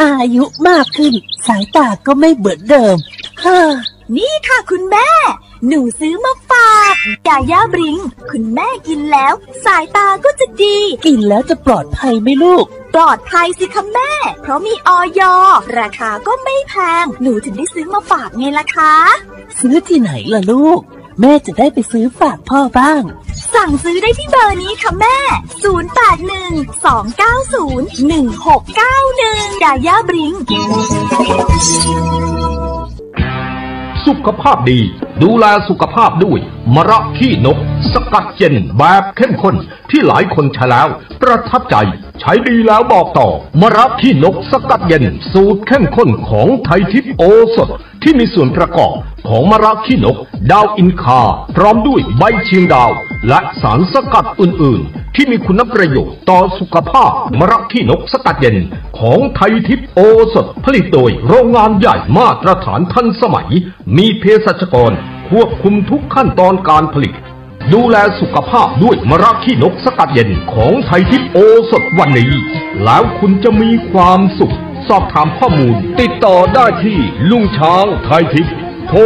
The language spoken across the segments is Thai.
อายุมากขึ้นสายตาก็ไม่เหมือนเดิมนี่ค่ะคุณแม่หนูซื้อมาฝากยาย่าบริงคุณแม่กินแล้วสายตาก็จะดีกินแล้วจะปลอดภัยไหมลูกปลอดภัยสิคะแม่เพราะมีอย.ราคาก็ไม่แพงหนูถึงได้ซื้อมาฝากไงล่ะคะซื้อที่ไหนล่ะลูกแม่จะได้ไปซื้อฝากพ่อบ้างสั่งซื้อได้ที่เบอร์นี้ค่ะแม่0812901691ยาย่าบริงสุขภาพดีดูแลสุขภาพด้วยมะระขี้นกสกัดเย็นแบบเข้มข้นที่หลายคนใช้แล้วประทับใจใช้ดีแล้วบอกต่อมะระขี้นกสกัดเย็นสูตรเข้มข้นของไทยทิพย์โอสถที่มีส่วนประกอบของมะระขี้นกดาวอินคาพร้อมด้วยใบเชียงดาวและสารสกัดอื่นๆที่มีคุณประโยชน์ต่อสุขภาพมะระขี้นกสกัดเย็นของไทยทิพย์โอสถผลิตโดยโรงงานใหญ่มาตรฐานทันสมัยมีเภสัชกรควบคุมทุกขั้นตอนการผลิตดูแลสุขภาพด้วยมะระขี้นกสกัดเย็นของไทยทิพย์โอสถวันนี้แล้วคุณจะมีความสุขสอบถามข้อมูลติดต่อได้ที่ลุงช้างไทยทิพย์โทร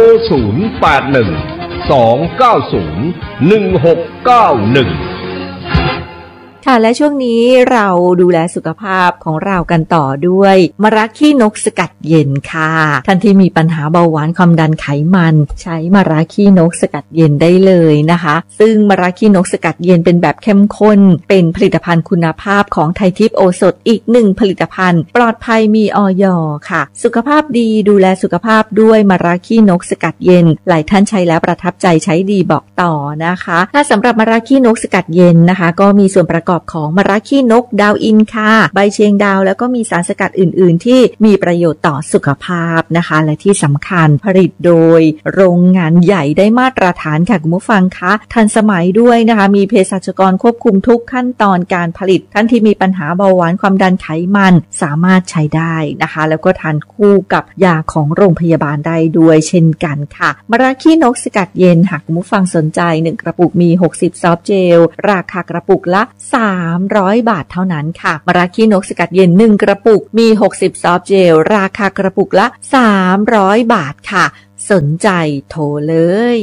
0812901691 ค่ะและช่วงนี้เราดูแลสุขภาพของเรากันต่อด้วยมะระขี้นกสกัดเย็นค่ะท่านที่มีปัญหาเบาหวานความดันไขมันใช้มะระขี้นกสกัดเย็นได้เลยนะคะซึ่งมะระขี้นกสกัดเย็นเป็นแบบเข้มข้นเป็นผลิตภัณฑ์คุณภาพของไทยทิพย์โอสถอีก1ผลิตภัณฑ์ปลอดภัยมีอย.ค่ะสุขภาพดีดูแลสุขภาพด้วยมะระขี้นกสกัดเย็นหลายท่านใช้แล้วประทับใจใช้ดีบอกต่อนะคะถ้าสำหรับมะระขี้นกสกัดเย็นนะคะก็มีส่วนประกอบของมะระขี้นกดาวอินคาใบเชียงดาวแล้วก็มีสารสกัดอื่นๆที่มีประโยชน์ต่อสุขภาพนะคะและที่สำคัญผลิตโดยโรงงานใหญ่ได้มาตรฐานค่ะคุณผู้ฟังคะทันสมัยด้วยนะคะมีเภสัชกรควบคุมทุกขั้นตอนการผลิตท่านที่มีปัญหาเบาหวานความดันไขมันสามารถใช้ได้นะคะแล้วก็ทานคู่กับยาของโรงพยาบาลได้ด้วยเช่นกันค่ะมะระขี้นกสกัดเย็นหากคุณผู้ฟังสนใจ1กระปุกมี60ซอฟต์เจลราคากระปุกละ300 บาทเท่านั้นค่ะมะระขี้นกสกัดเย็น1กระปุกมี60ซอฟต์เจลราคากระปุกละ300 บาทค่ะสนใจโทรเลย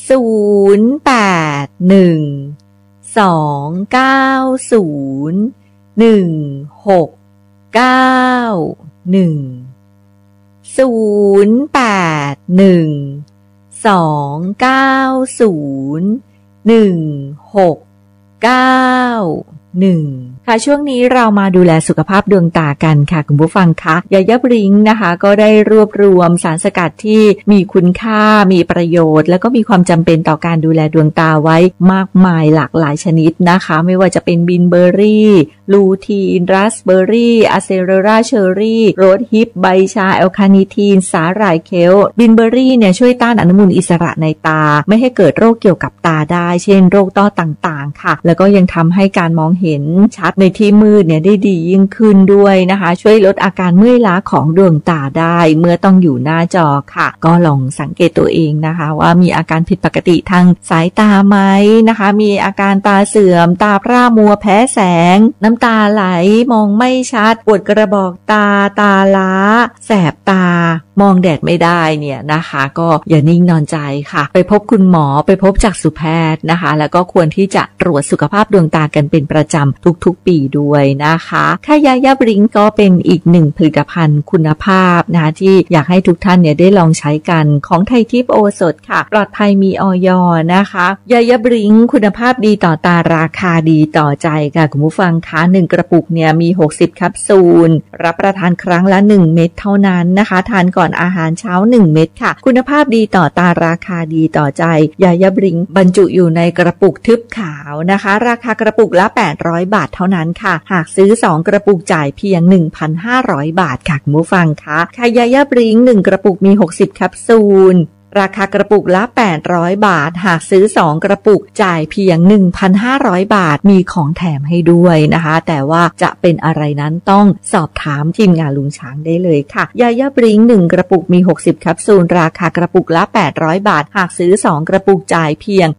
ค่ะช่วงนี้เรามาดูแลสุขภาพดวงตากันค่ะคุณผู้ฟังคะยาย่าบริงนะคะก็ได้รวบรวมสารสกัดที่มีคุณค่ามีประโยชน์แล้วก็มีความจำเป็นต่อการดูแลดวงตาไว้มากมายหลากหลายชนิดนะคะไม่ว่าจะเป็นบินเบอร์รี่ลูทีนราสเบอร์รี่อะเซโรราเชอร์รี่โรสฮิปใบชาแอลคาเนิทีนสาหร่ายเคลบินเบอร์รี่เนี่ยช่วยต้านอนุมูลอิสระในตาไม่ให้เกิดโรคเกี่ยวกับตาได้เช่นโรคต้อต่างๆค่ะแล้วก็ยังทำให้การมองเห็นชัดในที่มืดเนี่ยได้ดียิ่งขึ้นด้วยนะคะช่วยลดอาการเมื่อยล้าของดวงตาได้เมื่อต้องอยู่หน้าจอค่ะก็ลองสังเกตตัวเองนะคะว่ามีอาการผิดปกติทางสายตาไหมนะคะมีอาการตาเสื่อมตาพร่ามัวแพ้แสงน้ำตาไหลมองไม่ชัดปวดกระบอกตาตาล้าแสบตามองแดดไม่ได้เนี่ยนะคะก็อย่านิ่งนอนใจค่ะไปพบคุณหมอไปพบจักษุแพทย์นะคะแล้วก็ควรที่จะตรวจสุขภาพดวงตากันเป็นประจำทุกๆปีด้วยนะคะค่ายาย่าบริงก็เป็นอีก1ผลิตภัณฑ์คุณภาพนะคะที่อยากให้ทุกท่านเนี่ยได้ลองใช้กันของไทยทิพย์โอสถค่ะปลอดภัยมีอย.นะคะยาย่าบริงคุณภาพดีต่อตาราคาดีต่อใจค่ะคุณผู้ฟังคะ1กระปุกเนี่ยมี60แคปซูลรับประทานครั้งละ1เม็ดเท่านั้นนะคะทานก่อนอาหารเช้า1เม็ดค่ะคุณภาพดีต่อตาราคาดีต่อใจยาย่าบริงบรรจุอยู่ในกระปุกทึบขาวนะคะราคากระปุกละ800 บาทเท่านั้นค่ะหากซื้อ2กระปุกจ่ายเพียง 1,500 บาทค่ะคุณผู้ฟังคะยาย่าบริง1กระปุกมี60แคปซูลราคากระปุกละ800 บาทหากซื้อ2กระปุกจ่ายเพียง 1,500 บาทมีของแถมให้ด้วยนะคะแต่ว่าจะเป็นอะไรนั้นต้องสอบถามทีมงานลุงช้างได้เลยค่ะยาย่าบริง1กระปุกมี60แคปซูลราคากระปุกละ800 บาทหากซื้อ2กระปุกจ่ายเพียง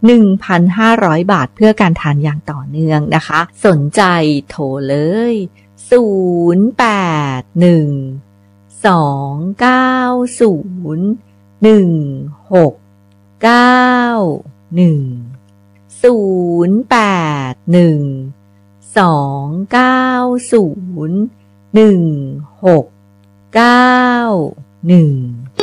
1,500 บาทเพื่อการทานอย่างต่อเนื่องนะคะสนใจโทรเลย081 0812901691